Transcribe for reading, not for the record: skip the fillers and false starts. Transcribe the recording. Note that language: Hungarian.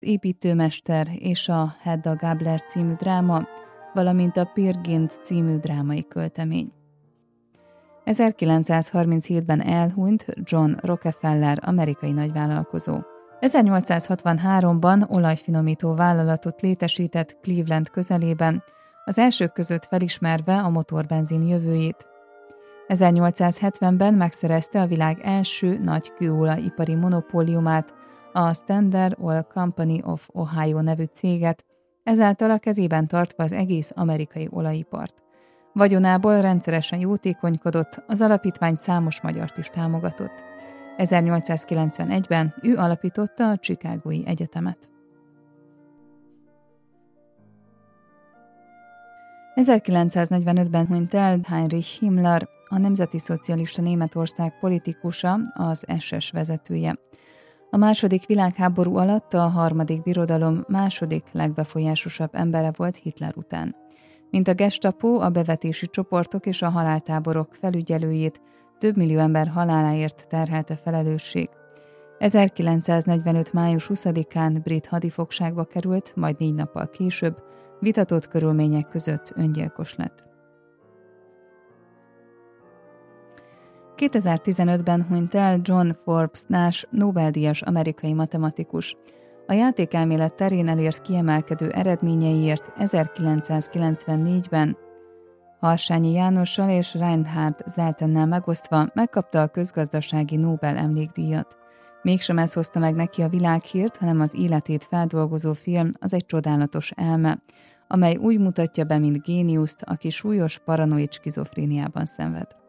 építőmester és a Hedda Gabler című dráma, valamint a Peer Gynt című drámai költemény. 1937-ben elhunyt John Rockefeller, amerikai nagyvállalkozó. 1863-ban olajfinomító vállalatot létesített Cleveland közelében, az elsők között felismerve a motorbenzin jövőjét. 1870-ben megszerezte a világ első nagy kőolajipari monopóliumát, a Standard Oil Company of Ohio nevű céget, ezáltal a kezében tartva az egész amerikai olajipart. Vagyonából rendszeresen jótékonykodott, az alapítvány számos magyart is támogatott. 1891-ben ő alapította a Chicagói Egyetemet. 1945-ben hunyt el Heinrich Himmler, a Nemzeti Szocialista Németország politikusa, az SS vezetője. A második világháború alatt a harmadik birodalom második legbefolyásosabb embere volt Hitler után. Mint a Gestapo, a bevetési csoportok és a haláltáborok felügyelőjét több millió ember haláláért terhelte felelősség. 1945. május 20-án brit hadifogságba került, majd 4 nappal később vitatott körülmények között öngyilkos lett. 2015-ben hunyt el John Forbes Nash, Nobel-díjas amerikai matematikus. A játékelmélet terén elért kiemelkedő eredményeiért 1994-ben Harsányi Jánossal és Reinhard Zeltennel megosztva megkapta a közgazdasági Nobel emlékdíjat. Mégsem ez hozta meg neki a világhírt, hanem az életét feldolgozó film Az egy csodálatos elme, amely úgy mutatja be, mint géniuszt, aki súlyos paranoid skizofréniában szenved.